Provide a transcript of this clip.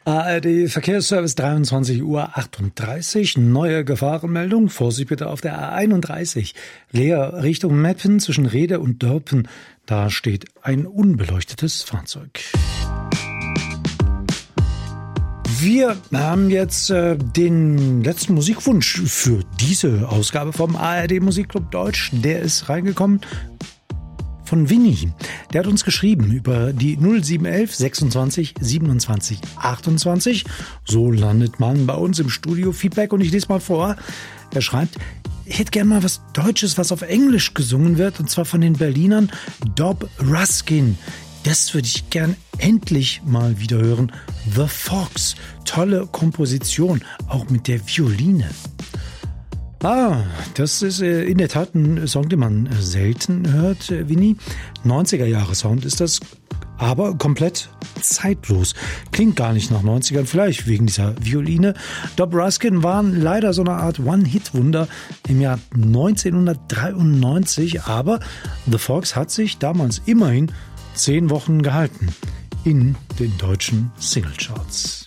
ARD Verkehrsservice 23:38 Uhr. Neue Gefahrenmeldung. Vorsicht bitte auf der A31. Leer Richtung Meppen zwischen Rhede und Dörpen. Da steht ein unbeleuchtetes Fahrzeug. Wir haben jetzt den letzten Musikwunsch für diese Ausgabe vom ARD Musikclub Deutsch. Der ist reingekommen von Winnie. Der hat uns geschrieben über die 0711 26 27 28. So landet man bei uns im Studio. Feedback und ich lese mal vor. Er schreibt: Ich hätte gerne mal was Deutsches, was auf Englisch gesungen wird, und zwar von den Berlinern Dob Ruskin. Das würde ich gern endlich mal wieder hören. The Fox. Tolle Komposition, auch mit der Violine. Das ist in der Tat ein Song, den man selten hört, Winnie. 90er-Jahre-Sound ist das, aber komplett zeitlos. Klingt gar nicht nach 90ern, vielleicht wegen dieser Violine. Dob Ruskin waren leider so eine Art One-Hit-Wunder im Jahr 1993, aber The Fox hat sich damals immerhin 10 Wochen gehalten in den deutschen Singlecharts.